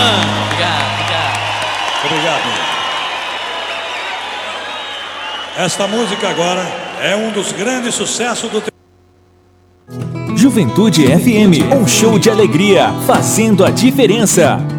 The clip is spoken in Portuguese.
Obrigado. Esta música agora é um dos grandes sucessos do Juventude FM, um show de alegria, fazendo a diferença.